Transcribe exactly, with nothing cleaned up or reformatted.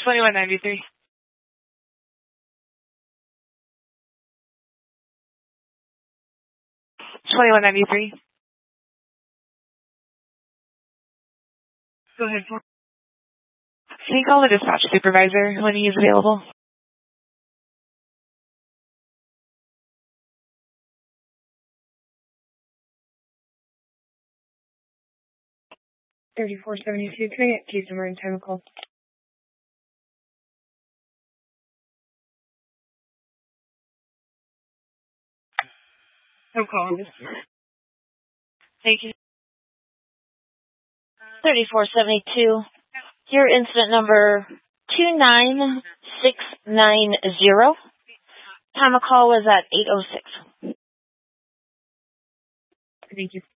twenty-one ninety-three. twenty-one ninety-three. Go ahead. Can you call the dispatch supervisor when he is available? thirty-four seventy-two. Can I get case number and time of call? I'm calling this. Thank you. thirty-four seventy-two. Your incident number two nine six nine zero. Time of call was at eight oh six. Thank you.